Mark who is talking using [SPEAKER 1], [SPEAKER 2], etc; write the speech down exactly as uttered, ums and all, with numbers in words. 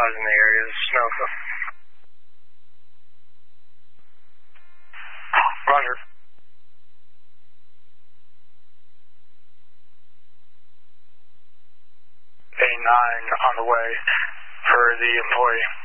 [SPEAKER 1] was in the area. There's snow. Roger. A nine on the way for the employee.